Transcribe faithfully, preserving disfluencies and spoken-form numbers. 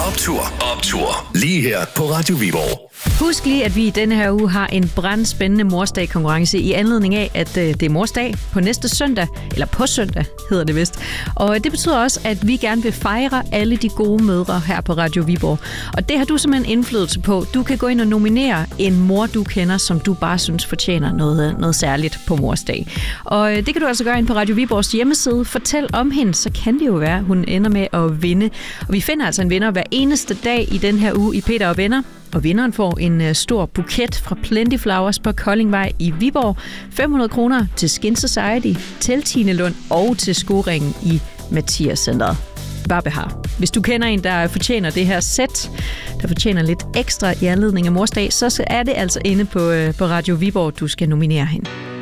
Optur, optur. Lige her på Radio Viborg. Husk lige, at vi i denne her uge har en brandspændende morsdag-konkurrence i anledning af, at øh, det er morsdag på næste søndag, eller på søndag hedder det vist. Og det betyder også, at vi gerne vil fejre alle de gode mødre her på Radio Viborg. Og det har du simpelthen indflydelse på. Du kan gå ind og nominere en mor, du kender, som du bare synes fortjener noget, noget særligt på morsdag. Og øh, det kan du altså gøre ind på Radio Viborgs hjemmeside. Fortæl om hende, så kan det jo være, at hun ender med at vinde. Og vi finder altså en vinder hver eneste dag i den her uge i Peter og Venner. Og vinderen får en stor buket fra Plenty Flowers på Koldingvej i Viborg. fem hundrede kroner til Skin Society, til Tinelund og til Skoringen i Mathias Centeret. Bare behar. Hvis du kender en, der fortjener det her sæt, der fortjener lidt ekstra i anledning af morsdag, så er det altså inde på, på Radio Viborg, du skal nominere hende.